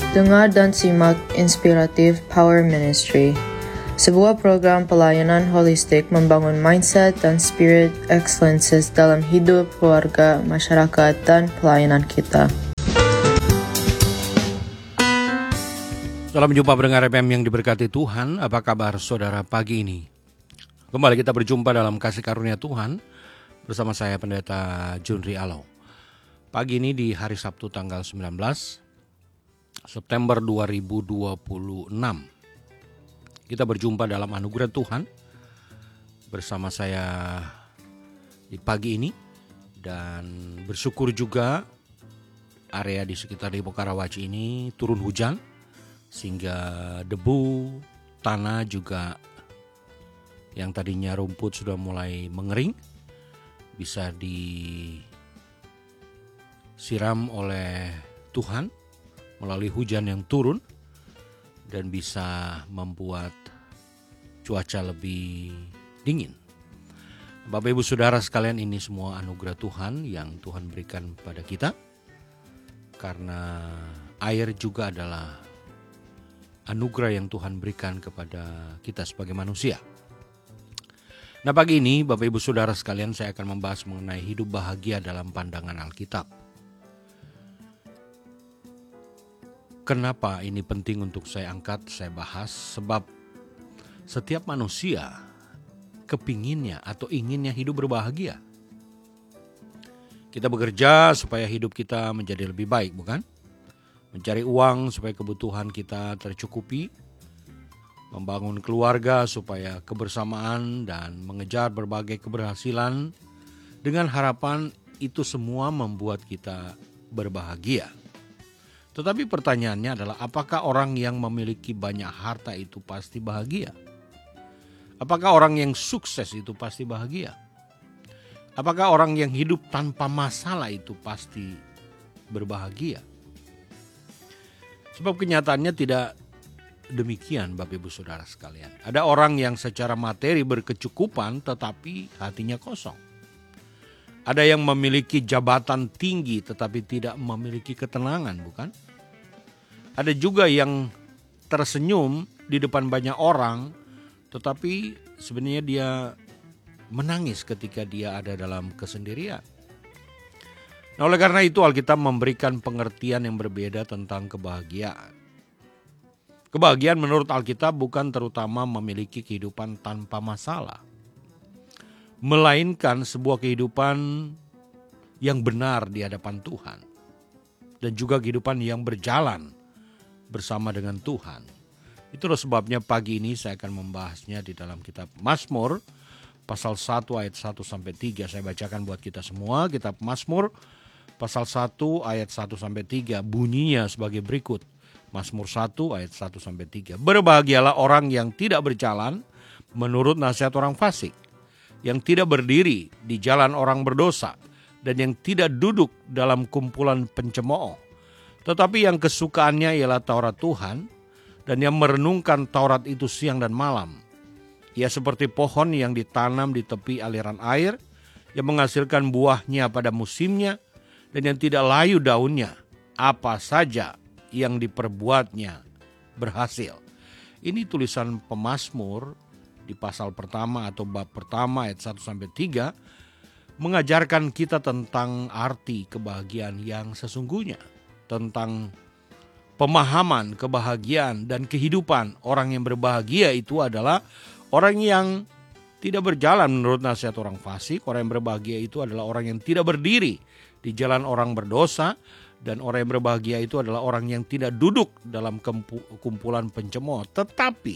Dengar dan simak Inspiratif Power Ministry, sebuah program pelayanan holistik membangun mindset dan spirit excellences dalam hidup, keluarga, masyarakat, dan pelayanan kita. Salam jumpa pendengar FM yang diberkati Tuhan. Apa kabar saudara pagi ini? Kembali kita berjumpa dalam kasih karunia Tuhan bersama saya Pendeta Junri Alau. Pagi ini di hari Sabtu tanggal 19 September 2026. Kita berjumpa dalam anugerah Tuhan bersama saya di pagi ini, dan bersyukur juga area di sekitar Depok Karawaci ini turun hujan sehingga debu tanah juga yang tadinya rumput sudah mulai mengering bisa disiram oleh Tuhan melalui hujan yang turun dan bisa membuat cuaca lebih dingin. Bapak Ibu Saudara sekalian, ini semua anugerah Tuhan yang Tuhan berikan pada kita, karena air juga adalah anugerah yang Tuhan berikan kepada kita sebagai manusia. Nah, pagi ini Bapak Ibu Saudara sekalian, saya akan membahas mengenai hidup bahagia dalam pandangan Alkitab. Kenapa ini penting untuk saya angkat, saya bahas? Sebab setiap manusia kepinginnya atau inginnya hidup berbahagia. Kita bekerja supaya hidup kita menjadi lebih baik, bukan? Mencari uang supaya kebutuhan kita tercukupi, membangun keluarga supaya kebersamaan, dan mengejar berbagai keberhasilan dengan harapan itu semua membuat kita berbahagia. Tetapi pertanyaannya adalah, apakah orang yang memiliki banyak harta itu pasti bahagia? Apakah orang yang sukses itu pasti bahagia? Apakah orang yang hidup tanpa masalah itu pasti berbahagia? Sebab kenyataannya tidak demikian, Bapak Ibu Saudara sekalian. Ada orang yang secara materi berkecukupan tetapi hatinya kosong. Ada yang memiliki jabatan tinggi tetapi tidak memiliki ketenangan, bukan? Ada juga yang tersenyum di depan banyak orang tetapi sebenarnya dia menangis ketika dia ada dalam kesendirian. Nah, oleh karena itu Alkitab memberikan pengertian yang berbeda tentang kebahagiaan. Kebahagiaan menurut Alkitab bukan terutama memiliki kehidupan tanpa masalah, melainkan sebuah kehidupan yang benar di hadapan Tuhan, dan juga kehidupan yang berjalan bersama dengan Tuhan. Itulah sebabnya pagi ini saya akan membahasnya di dalam kitab Mazmur pasal 1 ayat 1-3. Saya bacakan buat kita semua. Kitab Mazmur pasal 1 ayat 1-3 bunyinya sebagai berikut. Mazmur 1 ayat 1-3. Berbahagialah orang yang tidak berjalan menurut nasihat orang fasik, yang tidak berdiri di jalan orang berdosa, dan yang tidak duduk dalam kumpulan pencemooh, tetapi yang kesukaannya ialah Taurat Tuhan, dan yang merenungkan Taurat itu siang dan malam. Ia seperti pohon yang ditanam di tepi aliran air, yang menghasilkan buahnya pada musimnya, dan yang tidak layu daunnya. Apa saja yang diperbuatnya berhasil. Ini tulisan pemazmur di pasal pertama atau bab pertama ayat 1-3 mengajarkan kita tentang arti kebahagiaan yang sesungguhnya, tentang pemahaman kebahagiaan dan kehidupan. Orang yang berbahagia itu adalah orang yang tidak berjalan menurut nasihat orang fasik. Orang yang berbahagia itu adalah orang yang tidak berdiri di jalan orang berdosa. Dan orang yang berbahagia itu adalah orang yang tidak duduk dalam kumpulan pencemooh, tetapi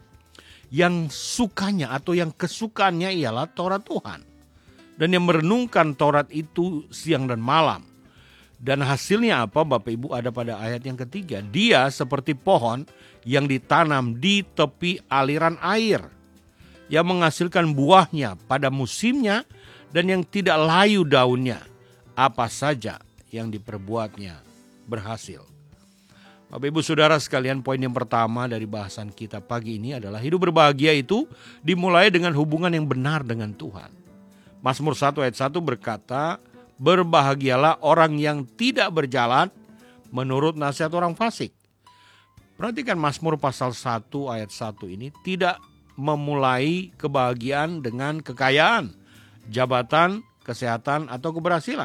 yang sukanya atau yang kesukaannya ialah Taurat Tuhan, dan yang merenungkan Taurat itu siang dan malam. Dan hasilnya apa, Bapak Ibu? Ada pada ayat yang ketiga. Dia seperti pohon yang ditanam di tepi aliran air, yang menghasilkan buahnya pada musimnya, dan yang tidak layu daunnya. Apa saja yang diperbuatnya berhasil. Bapak Ibu Saudara sekalian, poin yang pertama dari bahasan kita pagi ini adalah hidup berbahagia itu dimulai dengan hubungan yang benar dengan Tuhan. Mazmur 1 ayat 1 berkata, berbahagialah orang yang tidak berjalan menurut nasihat orang fasik, Perhatikan Mazmur pasal 1 ayat 1 ini tidak memulai kebahagiaan dengan kekayaan, jabatan, kesehatan, atau keberhasilan.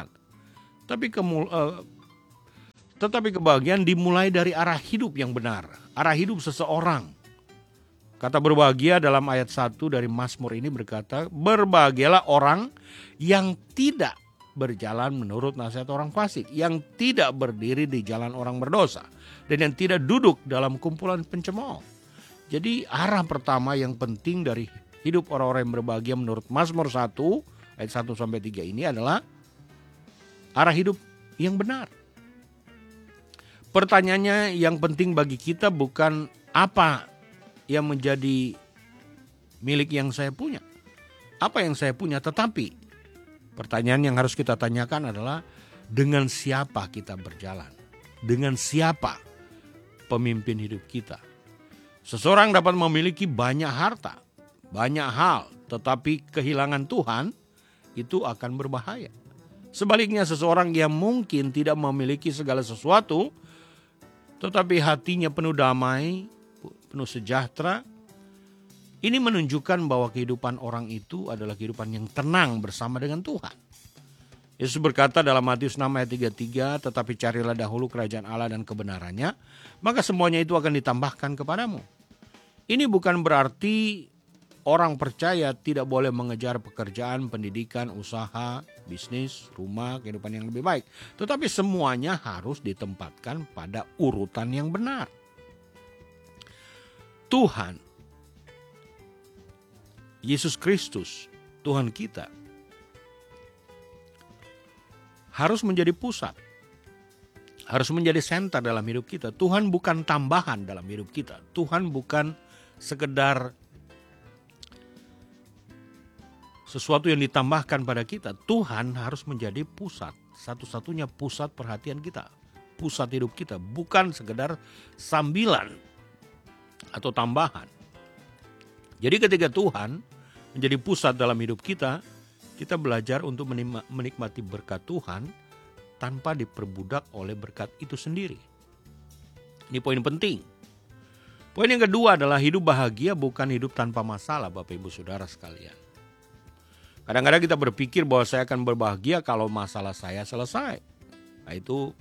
Tetapi kebahagiaan dimulai dari arah hidup yang benar, arah hidup seseorang. Kata berbahagia dalam ayat 1 dari Mazmur ini berkata, berbahagialah orang yang tidak berjalan menurut nasihat orang fasik, yang tidak berdiri di jalan orang berdosa, dan yang tidak duduk dalam kumpulan pencemooh. Jadi arah pertama yang penting dari hidup orang-orang yang berbahagia menurut Mazmur 1 ayat 1-3 ini adalah arah hidup yang benar. Pertanyaannya yang penting bagi kita bukan apa yang menjadi milik yang saya punya, apa yang saya punya, tetapi pertanyaan yang harus kita tanyakan adalah dengan siapa kita berjalan, dengan siapa pemimpin hidup kita. Seseorang dapat memiliki banyak harta, banyak hal, tetapi kehilangan Tuhan itu akan berbahaya. Sebaliknya seseorang yang mungkin tidak memiliki segala sesuatu, tetapi hatinya penuh damai, penuh sejahtera, ini menunjukkan bahwa kehidupan orang itu adalah kehidupan yang tenang bersama dengan Tuhan. Yesus berkata dalam Matius 6 ayat 33, tetapi carilah dahulu kerajaan Allah dan kebenarannya, maka semuanya itu akan ditambahkan kepadamu. Ini bukan berarti orang percaya tidak boleh mengejar pekerjaan, pendidikan, usaha, bisnis, rumah, kehidupan yang lebih baik. Tetapi semuanya harus ditempatkan pada urutan yang benar. Tuhan, Yesus Kristus, Tuhan kita, harus menjadi pusat, harus menjadi senter dalam hidup kita. Tuhan bukan tambahan dalam hidup kita. Tuhan bukan sekedar sesuatu yang ditambahkan pada kita. Tuhan harus menjadi pusat, satu-satunya pusat perhatian kita, pusat hidup kita, bukan sekedar sambilan atau tambahan. Jadi ketika Tuhan menjadi pusat dalam hidup kita, kita belajar untuk menikmati berkat Tuhan tanpa diperbudak oleh berkat itu sendiri. Ini poin penting. Poin yang kedua adalah hidup bahagia bukan hidup tanpa masalah, Bapak Ibu Saudara sekalian. Kadang-kadang kita berpikir bahwa saya akan berbahagia kalau masalah saya selesai. Nah, itu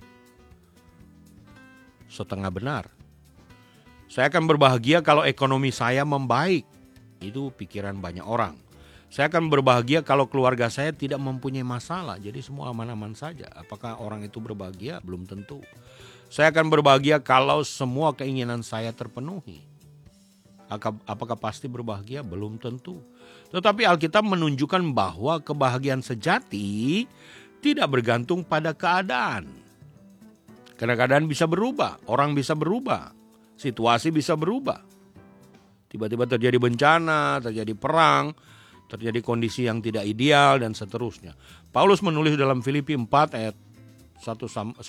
setengah benar. Saya akan berbahagia kalau ekonomi saya membaik. Itu pikiran banyak orang. Saya akan berbahagia kalau keluarga saya tidak mempunyai masalah. Jadi semua aman-aman saja. Apakah orang itu berbahagia? Belum tentu. Saya akan berbahagia kalau semua keinginan saya terpenuhi. Apakah pasti berbahagia? Belum tentu. Tetapi Alkitab menunjukkan bahwa kebahagiaan sejati tidak bergantung pada keadaan. Karena keadaan bisa berubah, orang bisa berubah, situasi bisa berubah. Tiba-tiba terjadi bencana, terjadi perang, terjadi kondisi yang tidak ideal dan seterusnya. Paulus menulis dalam Filipi 4 ayat 11-12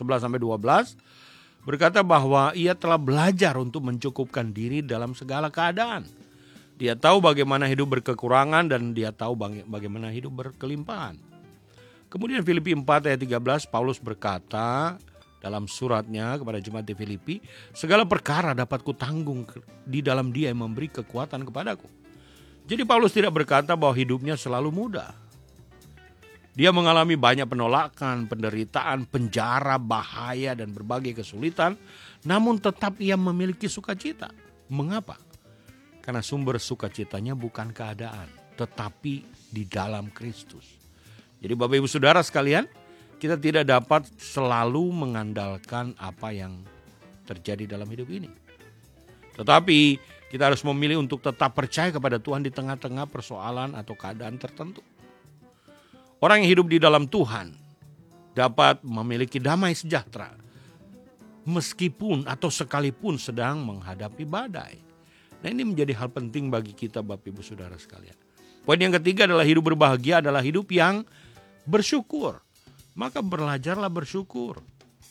berkata bahwa ia telah belajar untuk mencukupkan diri dalam segala keadaan. Dia tahu bagaimana hidup berkekurangan dan dia tahu bagaimana hidup berkelimpahan. Kemudian Filipi 4 ayat 13 Paulus berkata dalam suratnya kepada jemaat di Filipi, segala perkara dapat kutanggung di dalam Dia yang memberi kekuatan kepadaku. Jadi Paulus tidak berkata bahwa hidupnya selalu mudah. Dia mengalami banyak penolakan, penderitaan, penjara, bahaya, dan berbagai kesulitan. Namun tetap ia memiliki sukacita. Mengapa? Karena sumber sukacitanya bukan keadaan, tetapi di dalam Kristus. Jadi Bapak Ibu Saudara sekalian, kita tidak dapat selalu mengandalkan apa yang terjadi dalam hidup ini. Tetapi kita harus memilih untuk tetap percaya kepada Tuhan di tengah-tengah persoalan atau keadaan tertentu. Orang yang hidup di dalam Tuhan dapat memiliki damai sejahtera meskipun atau sekalipun sedang menghadapi badai. Nah, ini menjadi hal penting bagi kita Bapak Ibu Saudara sekalian. Poin yang ketiga adalah hidup berbahagia adalah hidup yang bersyukur. Maka belajarlah bersyukur.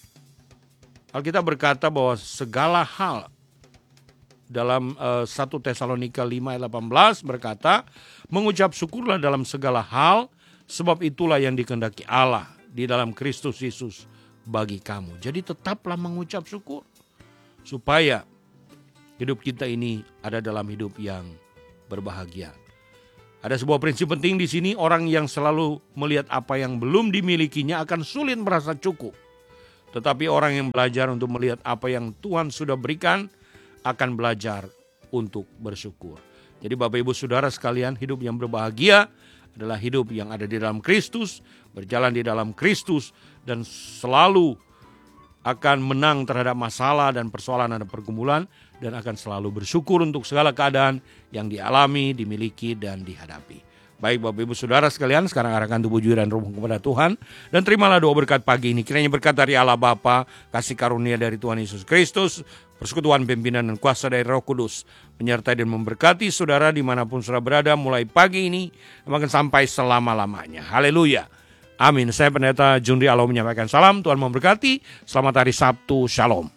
Alkitab berkata bahwa segala hal dalam 1 Tesalonika 5 ayat 18 berkata, mengucap syukurlah dalam segala hal, sebab itulah yang dikehendaki Allah di dalam Kristus Yesus bagi kamu. Jadi tetaplah mengucap syukur supaya hidup kita ini ada dalam hidup yang berbahagia. Ada sebuah prinsip penting di sini, orang yang selalu melihat apa yang belum dimilikinya akan sulit merasa cukup. Tetapi orang yang belajar untuk melihat apa yang Tuhan sudah berikan akan belajar untuk bersyukur. Jadi Bapak Ibu Saudara sekalian, hidup yang berbahagia adalah hidup yang ada di dalam Kristus, berjalan di dalam Kristus, dan selalu akan menang terhadap masalah dan persoalan dan pergumulan, dan akan selalu bersyukur untuk segala keadaan yang dialami, dimiliki, dan dihadapi. Baik Bapak Ibu Saudara sekalian, sekarang arahkan tubuh jiwa dan roh kepada Tuhan, dan terimalah doa berkat pagi ini. Kiranya berkat dari Allah Bapa, kasih karunia dari Tuhan Yesus Kristus, persekutuan pimpinan dan kuasa dari Roh Kudus, menyertai dan memberkati saudara dimanapun saudara berada mulai pagi ini, bahkan sampai selama-lamanya. Haleluya. Amin. Saya Pendeta Jundri Alo menyampaikan salam, Tuhan memberkati. Selamat hari Sabtu, Shalom.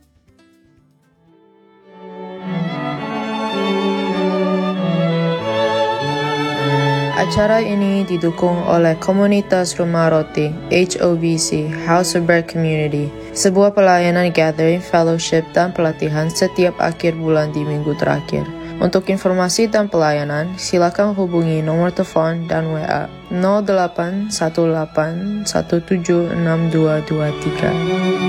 Acara ini didukung oleh Komunitas Rumah Roti, HOBC, House of Bread Community, sebuah pelayanan gathering, fellowship, dan pelatihan setiap akhir bulan di minggu terakhir. Untuk informasi dan pelayanan, silakan hubungi nomor telepon dan WA 0818176223.